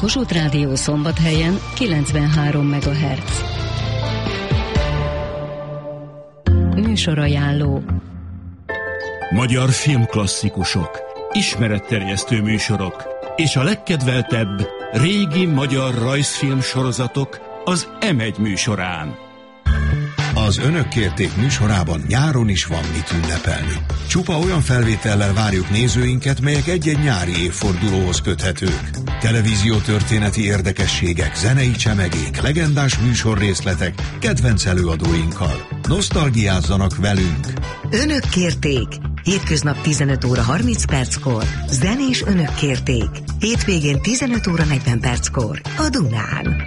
Kossuth Rádió Szombathelyen 93 MHz. Műsorajánló. Magyar filmklasszikusok, ismeretterjesztő műsorok és a legkedveltebb régi magyar rajzfilm sorozatok az M1 műsorán. Az Önök kérték műsorában nyáron is van mit ünnepelni. Csupa olyan felvétellel várjuk nézőinket, melyek egy-egy nyári évfordulóhoz köthetők. Televíziótörténeti érdekességek, zenei csemegék, legendás műsorrészletek, kedvenc előadóinkkal. Nosztalgiázzanak velünk! Önök kérték! Hétköznap 15 óra 30 perckor. Zenés Önök kérték. Hétvégén 15 óra 40 perckor. A Dunán.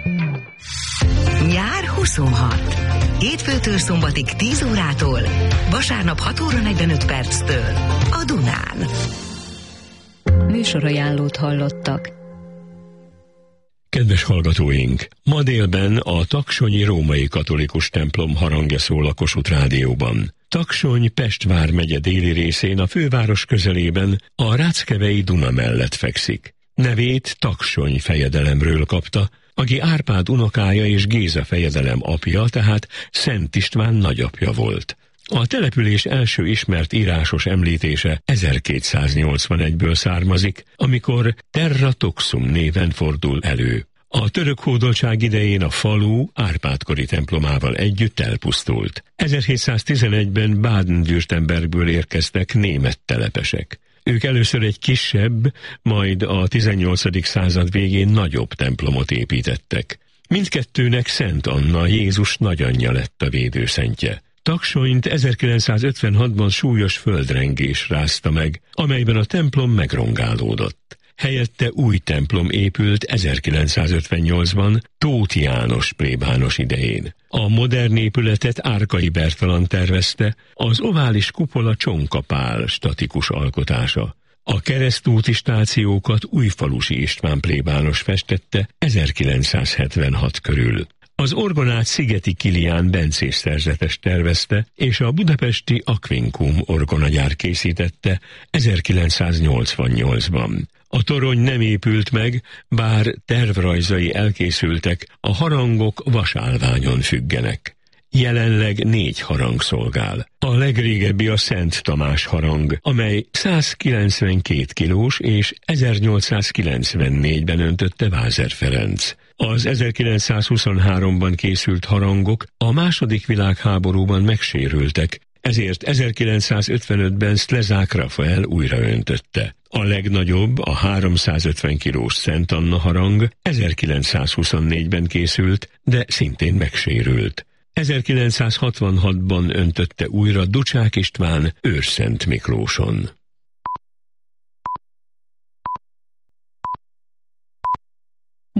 Nyár 26. Hétfőtől szombatig 10 órától. Vasárnap 6 óra 45 perctől. A Dunán. Műsorajánlót hallottak. Kedves hallgatóink! Ma délben a taksonyi római katolikus templom harangja szól a Kossuth Rádióban. Taksony Pest vármegye déli részén a főváros közelében a Ráckevei Duna mellett fekszik. Nevét Taksony fejedelemről kapta, aki Árpád unokája és Géza fejedelem apja, tehát Szent István nagyapja volt. A település első ismert írásos említése 1281-ből származik, amikor Terra Toxum néven fordul elő. A török hódoltság idején a falu Árpád-kori templomával együtt elpusztult. 1711-ben Baden-Württembergből érkeztek német telepesek. Ők először egy kisebb, majd a 18. század végén nagyobb templomot építettek. Mindkettőnek Szent Anna, Jézus nagyanyja lett a védőszentje. Taksonyt 1956-ban súlyos földrengés rázta meg, amelyben a templom megrongálódott. Helyette új templom épült 1958-ban Tóth János plébános idején. A modern épületet Árkai Bertalan tervezte, az ovális kupola Csonka Pál statikus alkotása. A keresztúti stációkat Újfalusi István plébános festette 1976 körül. Az orgonát Szigeti Kilián bencés szerzetes tervezte, és a budapesti Aquincum orgonagyár készítette 1988-ban. A torony nem épült meg, bár tervrajzai elkészültek, a harangok vasálványon függenek. Jelenleg 4 harang szolgál. A legrégebbi a Szent Tamás harang, amely 192 kilós és 1894-ben öntötte Vázer Ferenc. Az 1923-ban készült harangok a II. Világháborúban megsérültek, ezért 1955-ben Szlezák Rafael újraöntötte. A legnagyobb, a 350 kilós Szent Anna harang 1924-ben készült, de szintén megsérült. 1966-ban öntötte újra Ducsák István Őrszent Miklóson.